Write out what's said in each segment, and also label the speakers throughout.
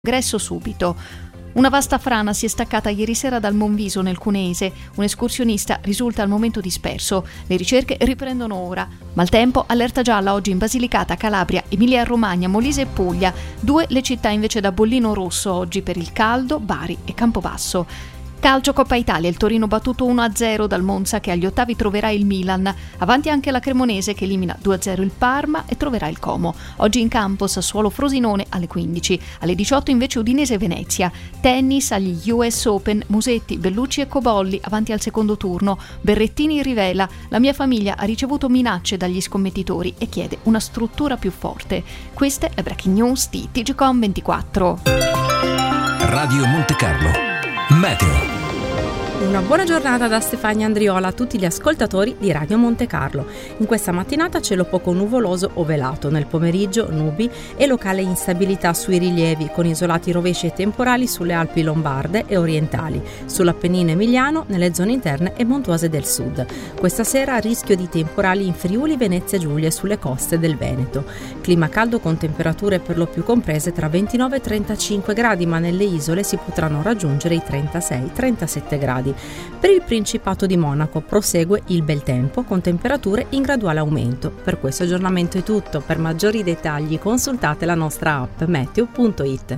Speaker 1: Ingresso subito. Una vasta frana si è staccata ieri sera dal Monviso nel Cuneese. Un escursionista risulta al momento disperso. Le ricerche riprendono ora. Maltempo, allerta gialla oggi in Basilicata, Calabria, Emilia-Romagna, Molise e Puglia. 2 le città invece da bollino rosso oggi per il caldo, Bari e Campobasso. Calcio Coppa Italia, il Torino battuto 1-0 dal Monza che agli ottavi troverà il Milan. Avanti anche la Cremonese che elimina 2-0 il Parma e troverà il Como. Oggi in campo Sassuolo Frosinone alle 15. Alle 18 invece Udinese Venezia. Tennis agli US Open, Musetti, Bellucci e Cobolli avanti al secondo turno. Berrettini rivela: la mia famiglia ha ricevuto minacce dagli scommettitori e chiede una struttura più forte. Queste le breaking news di TGcom 24.
Speaker 2: Radio Monte Carlo. Meteo.
Speaker 3: Una buona giornata da Stefania Andriola a tutti gli ascoltatori di Radio Monte Carlo. In questa mattinata cielo poco nuvoloso o velato, nel pomeriggio nubi e locale instabilità sui rilievi, con isolati rovesci e temporali sulle Alpi lombarde e orientali, sull'Appennino emiliano, nelle zone interne e montuose del sud. Questa sera rischio di temporali in Friuli, Venezia Giulia e sulle coste del Veneto. Clima caldo con temperature per lo più comprese tra 29 e 35 gradi, ma nelle isole si potranno raggiungere i 36-37 gradi. Per il Principato di Monaco prosegue il bel tempo con temperature in graduale aumento. Per questo aggiornamento è tutto. Per maggiori dettagli consultate la nostra app meteo.it.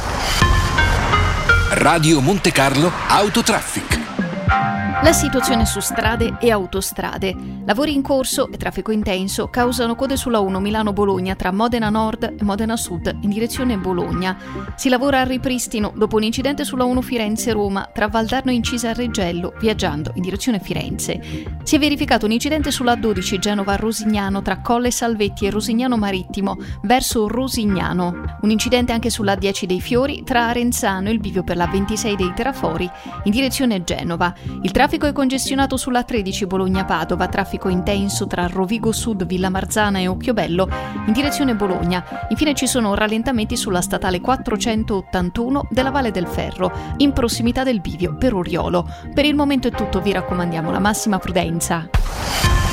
Speaker 2: Radio Monte Carlo Autotraffic.
Speaker 1: La situazione su strade e autostrade. Lavori in corso e traffico intenso causano code sulla 1 Milano-Bologna tra Modena Nord e Modena Sud in direzione Bologna. Si lavora al ripristino dopo un incidente sulla 1 Firenze-Roma tra Valdarno Incisa e Reggello viaggiando in direzione Firenze. Si è verificato un incidente sulla 12 Genova-Rosignano tra Colle Salvetti e Rosignano Marittimo verso Rosignano. Un incidente anche sulla 10 dei Fiori tra Arenzano e il bivio per la 26 dei Terrafori in direzione Genova. Il traffico è congestionato sulla 13 Bologna-Padova, traffico intenso tra Rovigo Sud, Villa Marzana e Occhiobello in direzione Bologna. Infine ci sono rallentamenti sulla statale 481 della Valle del Ferro, in prossimità del bivio per Oriolo. Per il momento è tutto, vi raccomandiamo la massima prudenza.